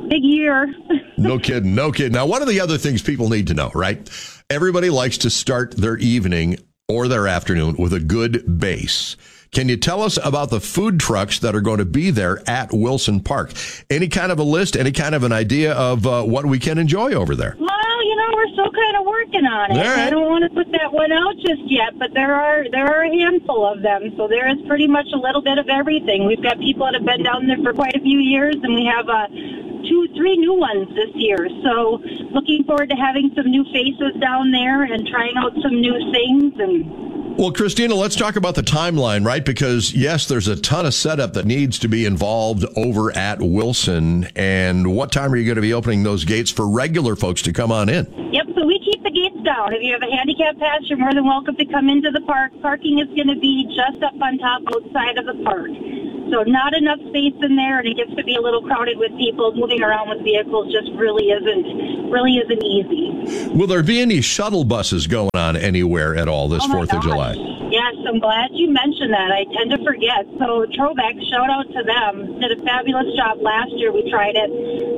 big year. No kidding. Now, one of the other things people need to know, right? Everybody likes to start their evening or their afternoon with a good base. Can you tell us about the food trucks that are going to be there at Wilson Park? Any kind of a list, any kind of an idea of what we can enjoy over there? Well, we're still kind of working on it. Right. I don't want to put that one out just yet, but there are a handful of them. So there is pretty much a little bit of everything. We've got people that have been down there for quite a few years, and we have 2-3 new ones this year. So looking forward to having some new faces down there and trying out some new things. Well, Christina, let's talk about the timeline, right? Because, yes, there's a ton of setup that needs to be involved over at Wilson. And what time are you going to be opening those gates for regular folks to come on in? Yep, so we keep the gates down. If you have a handicap pass, you're more than welcome to come into the park. Parking is going to be just up on top outside of the park. So not enough space in there, and it gets to be a little crowded with people. Moving around with vehicles just really isn't easy. Will there be any shuttle buses going on anywhere at all this 4th of July? Yes, I'm glad you mentioned that. I tend to forget. So Trobeck, shout out to them. Did a fabulous job last year. We tried it,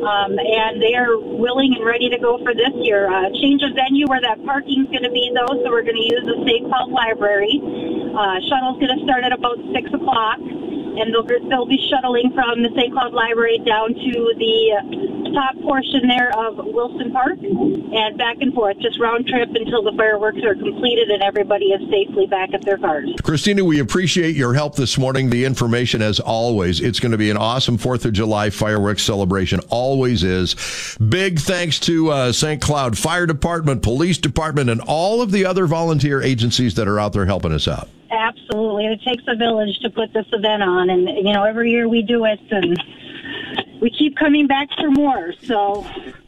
and they are willing and ready to go for this year. Change of venue where that parking's going to be, though, so we're going to use the St. Cloud Library. Shuttle's going to start at about 6 o'clock. And they'll be shuttling from the St. Cloud Library down to the top portion there of Wilson Park and back and forth, just round trip until the fireworks are completed and everybody is safely back at their cars. Christina, we appreciate your help this morning. The information, as always, it's going to be an awesome 4th of July fireworks celebration. Always is. Big thanks to St. Cloud Fire Department, Police Department, and all of the other volunteer agencies that are out there helping us out. Absolutely. It takes a village to put this event on. And, every year we do it, and we keep coming back for more. So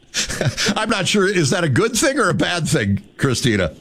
I'm not sure. Is that a good thing or a bad thing, Christina?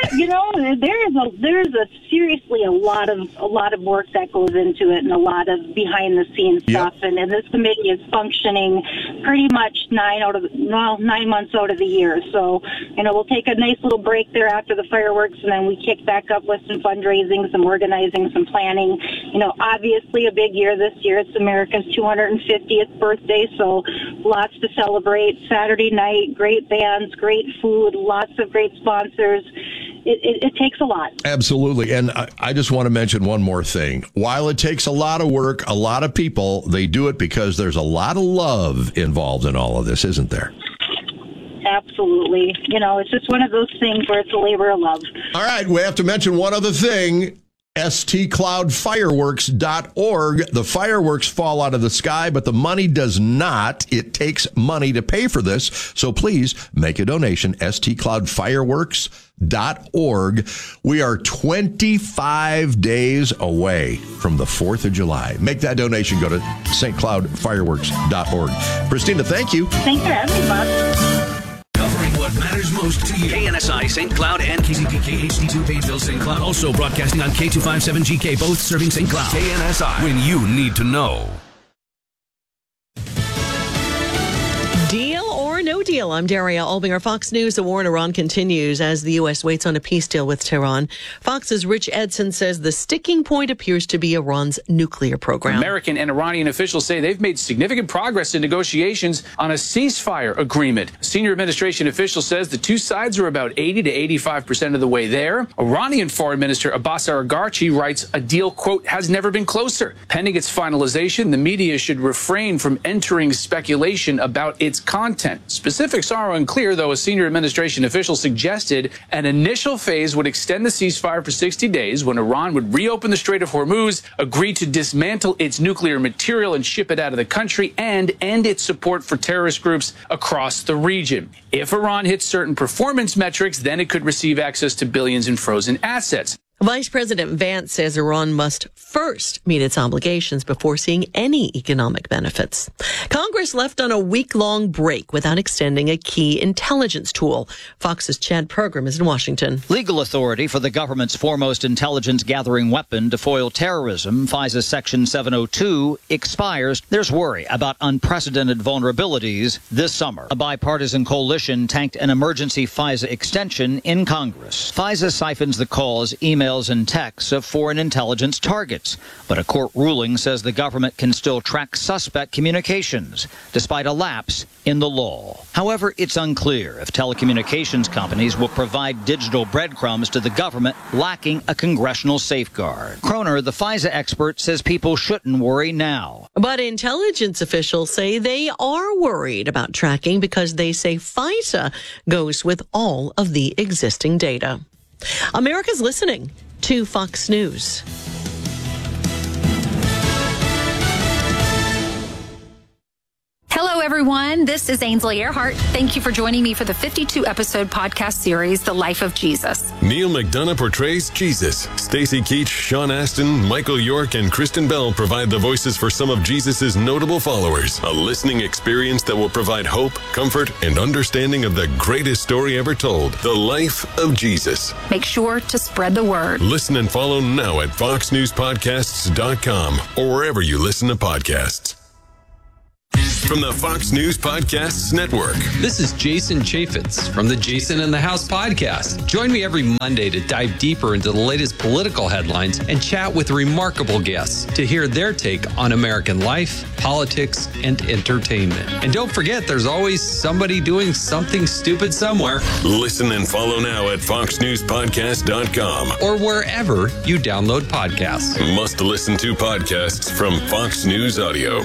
There's seriously a lot of work that goes into it and a lot of behind the scenes stuff. And this committee is functioning pretty much 9 months out of the year. So, we'll take a nice little break there after the fireworks, and then we kick back up with some fundraising, some organizing, some planning. Obviously a big year this year. It's America's 250th birthday, so lots to celebrate. Saturday night, great bands, great food, lots of great sponsors. It takes a lot. Absolutely. And I just want to mention one more thing. While it takes a lot of work, a lot of people, they do it because there's a lot of love involved in all of this, isn't there? Absolutely. It's just one of those things where it's a labor of love. All right. We have to mention one other thing. stcloudfireworks.org. The fireworks fall out of the sky, but the money does not. It takes money to pay for this. So please make a donation. stcloudfireworks.org. We are 25 days away from the 4th of July. Make that donation. Go to stcloudfireworks.org. Christina, thank you. Thanks for having me, Bob. Covering what matters most to you. KNSI St. Cloud and KZPK HD2 Pageville St. Cloud. Also broadcasting on K257GK, both serving St. Cloud. KNSI, when you need to know. Deal or no deal? I'm Daria Albinger. Fox News. The war in Iran continues as the U.S. waits on a peace deal with Tehran. Fox's Rich Edson says the sticking point appears to be Iran's nuclear program. American and Iranian officials say they've made significant progress in negotiations on a ceasefire agreement. Senior administration official says the two sides are about 80 to 85% of the way there. Iranian Foreign Minister Abbas Araghchi writes a deal, quote, has never been closer. Pending its finalization, the media should refrain from entering speculation about its content. Specifics are unclear, though a senior administration official suggested an initial phase would extend the ceasefire for 60 days when Iran would reopen the Strait of Hormuz, agree to dismantle its nuclear material and ship it out of the country, and end its support for terrorist groups across the region. If Iran hits certain performance metrics, then it could receive access to billions in frozen assets. Vice President Vance says Iran must first meet its obligations before seeing any economic benefits. Congress left on a week-long break without extending a key intelligence tool. Fox's Chad Pergram is in Washington. Legal authority for the government's foremost intelligence-gathering weapon to foil terrorism, FISA Section 702, expires. There's worry about unprecedented vulnerabilities this summer. A bipartisan coalition tanked an emergency FISA extension in Congress. FISA siphons the cause, emails, emails and texts of foreign intelligence targets. But a court ruling says the government can still track suspect communications, despite a lapse in the law. However, it's unclear if telecommunications companies will provide digital breadcrumbs to the government lacking a congressional safeguard. Kroner, the FISA expert, says people shouldn't worry now. But intelligence officials say they are worried about tracking because they say FISA goes with all of the existing data. America's listening to Fox News. Hello, everyone. This is Ainsley Earhart. Thank you for joining me for the 52-episode podcast series, The Life of Jesus. Neil McDonough portrays Jesus. Stacey Keach, Sean Astin, Michael York, and Kristen Bell provide the voices for some of Jesus' notable followers. A listening experience that will provide hope, comfort, and understanding of the greatest story ever told, The Life of Jesus. Make sure to spread the word. Listen and follow now at foxnewspodcasts.com or wherever you listen to podcasts. From the Fox News Podcasts Network. This is Jason Chaffetz from the Jason in the House podcast. Join me every Monday to dive deeper into the latest political headlines and chat with remarkable guests to hear their take on American life, politics, and entertainment. And don't forget, there's always somebody doing something stupid somewhere. Listen and follow now at foxnewspodcast.com or wherever you download podcasts. Must listen to podcasts from Fox News Audio.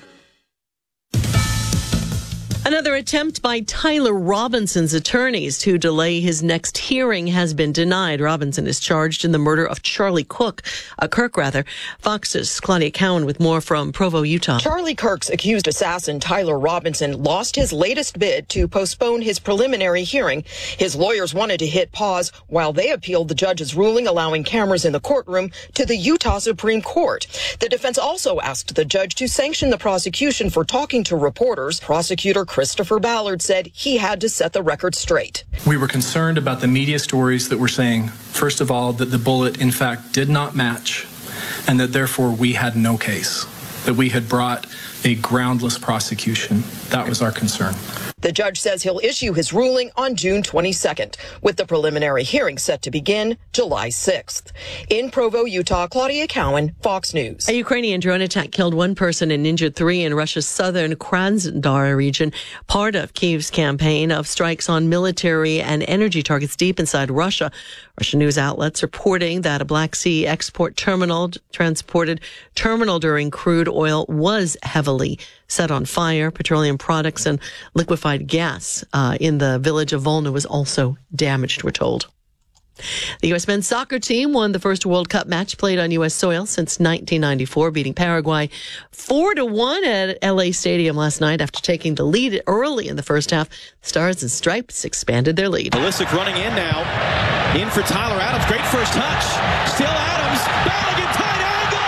Another attempt by Tyler Robinson's attorneys to delay his next hearing has been denied. Robinson is charged in the murder of Charlie Kirk. Fox's Claudia Cowan with more from Provo, Utah. Charlie Kirk's accused assassin, Tyler Robinson, lost his latest bid to postpone his preliminary hearing. His lawyers wanted to hit pause while they appealed the judge's ruling allowing cameras in the courtroom to the Utah Supreme Court. The defense also asked the judge to sanction the prosecution for talking to reporters. Prosecutor Christopher Ballard said he had to set the record straight. We were concerned about the media stories that were saying, first of all, that the bullet in fact did not match and that therefore we had no case, that we had brought a groundless prosecution. That was our concern. The judge says he'll issue his ruling on June 22nd, with the preliminary hearing set to begin July 6th. In Provo, Utah, Claudia Cowan, Fox News. A Ukrainian drone attack killed one person and injured three in Russia's southern Krasnodar region, part of Kyiv's campaign of strikes on military and energy targets deep inside Russia. Russian news outlets reporting that a Black Sea export terminal transported terminal during crude oil was heavily set on fire. Petroleum products and liquefied gas in the village of Volna was also damaged, we're told. The U.S. men's soccer team won the first World Cup match played on U.S. soil since 1994, beating Paraguay 4-1 at L.A. Stadium last night after taking the lead early in the first half. The Stars and Stripes expanded their lead. Pulisic running in now. In for Tyler Adams. Great first touch. Still Adams. Balogun tight angle.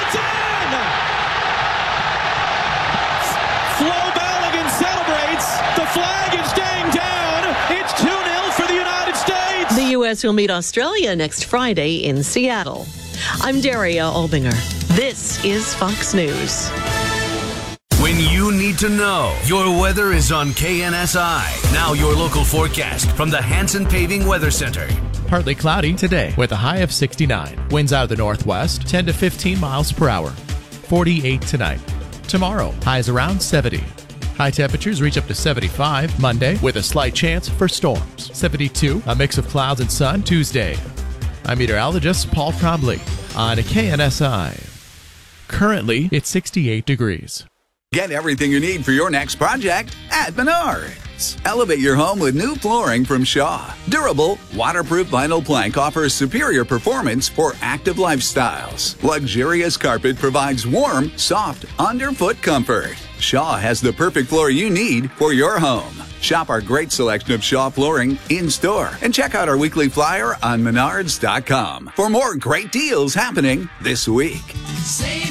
It's in! Flo Balogun celebrates. The flag is staying down. It's 2-0 for the United States. The U.S. will meet Australia next Friday in Seattle. I'm Daria Albinger. This is Fox News. When you need to know, your weather is on KNSI. Now your local forecast from the Hanson Paving Weather Center. Partly cloudy today with a high of 69. Winds out of the northwest, 10 to 15 miles per hour. 48 tonight. Tomorrow, highs around 70. High temperatures reach up to 75 Monday with a slight chance for storms. 72, a mix of clouds and sun Tuesday. I'm meteorologist Paul Trombley on KNSI. Currently, it's 68 degrees. Get everything you need for your next project at Menards. Elevate your home with new flooring from Shaw. Durable, waterproof vinyl plank offers superior performance for active lifestyles. Luxurious carpet provides warm, soft, underfoot comfort. Shaw has the perfect floor you need for your home. Shop our great selection of Shaw flooring in-store and check out our weekly flyer on Menards.com for more great deals happening this week. Save